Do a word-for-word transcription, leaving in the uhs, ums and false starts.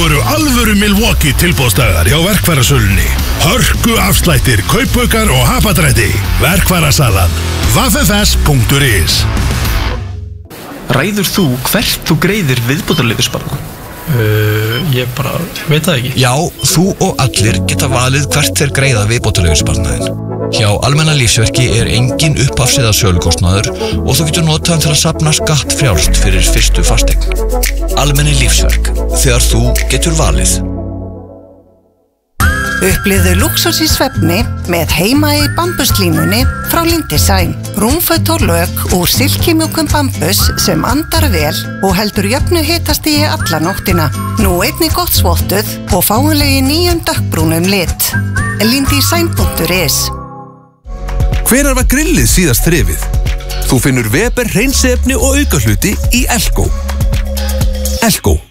eru alvöru Milwaukee tilboðsdagar hjá verkfærasölunni. Hörku afslættir, kaupaukar og hapadrætti. Verkfærasalan w w w punktur is. Ræður þú hvert þú greiðir viðbótarleyfisbarna? Uh, ég bara veit það ekki. Já, þú og allir geta valið hvert þeir greiða viðbótarleyfisbarnaðin. Hjá Almenna lífsverki er engin upphafsið af sölukostnaður og þú getur notað hann til að safna skattfrjálst fyrir fyrstu fasteign. Almenni lífsverk, þegar þú getur valið. Upplifðu lúxus í svefni með heima í bambuslínunni frá Lindesign. Rúmföt og lök úr silkimjúkum bambus sem andar vel og heldur jöfnu hitastigi alla nóttina. Nú einnig gott svottuð og fáanlegi nýjum dökkbrúnum lit. Lindesign punktur is. Hvenær var grillið síðast þrifið? Þú finnur Weber hreinsiefni og aukahluti í Elko. Elko.